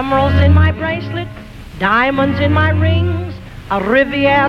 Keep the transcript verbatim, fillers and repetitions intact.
emeralds in my bracelet, diamonds in my rings, a Riviera